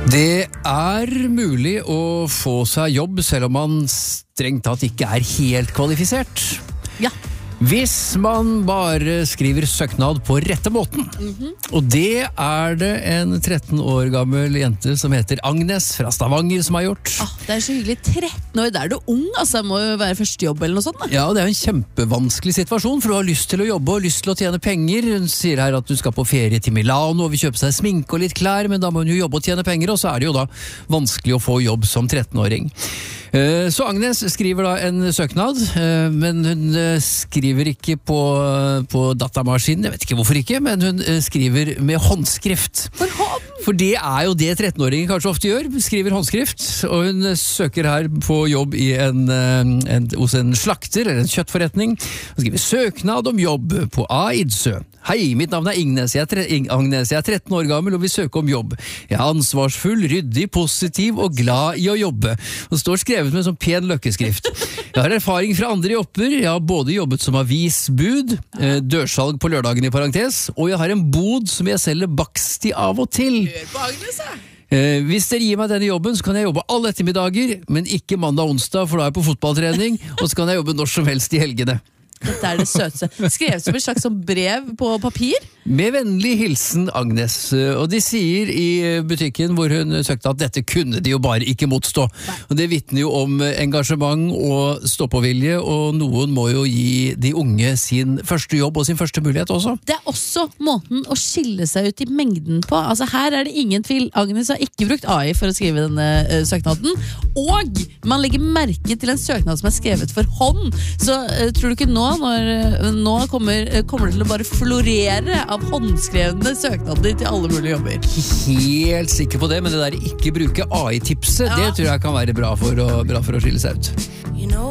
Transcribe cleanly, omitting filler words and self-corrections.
Det mulig å få seg jobb selv om man strengt tatt ikke helt kvalifisert. Ja. Hvis man bare skriver søknad på rette måten. Og det det en 13 år gammel jente som heter Agnes fra Stavanger som har gjort. Det så hyggelig. 13 år, da du ung, altså. Det må jo være første jobb eller noe sånt. Da. Ja, det en kjempevanskelig situasjon, for du har lyst til å jobbe og lyst til å tjene penger. Hun sier her at du skal på ferie til Milano og vil kjøpe seg sminke og litt klær, men da må hun jo jobbe og tjene penger, og så det jo da vanskelig å få jobb som 13-åring. Så Agnes skriver da en søknad, men hun skriver ikke på datamaskinen, jeg vet ikke hvorfor ikke, men hun skriver med håndskrift. For det jo det 13-åringer kanskje ofte gjør, skriver håndskrift, og hun søker her på jobb i hos en slakter eller en kjøttforretning. Hun skriver søknad om jobb på Idsø. Hei, mitt navn Agnes, jeg 13 år gammel og vil søke om jobb. Jeg ansvarsfull, ryddig, positiv og glad i å jobbe. Det står skrevet med sånn pen løkkeskrift. Jeg har erfaring fra andre jobber, jeg har både jobbet som avisbud, dørsalg på lørdagen i parentes, og jeg har en bod som jeg selger bakst i av og til. Hør på Agnes, Hvis dere gir meg denne jobben, så kan jeg jobbe alle ettermiddager, men ikke mandag og onsdag, for da jeg på fotballtrening, og så kan jeg jobbe når som helst i helgene. Dette det søteste. Skrevet som et slags brev på papir? Med vennlig hilsen Agnes. Og de sier i butikken hvor hun søkte at dette kunne de jo bare ikke motstå. Og det vitner jo om engasjement og stå-på-vilje, og noen må jo gi de unge sin første jobb og sin første mulighet også. Det også måten å skille seg ut i mengden på. Altså her det ingen tvil. Agnes har ikke brukt AI for å skrive denne søknaden. Og man legger merke til en søknad som skrevet for hånd. Så tror du ikke nå nå kommer det til å bare florere av håndskrevne søknader til alle mulige jobber. Helt sikker på det, men det der ikke bruke AI-tipset, det tror jeg kan være bra for å skille seg ut.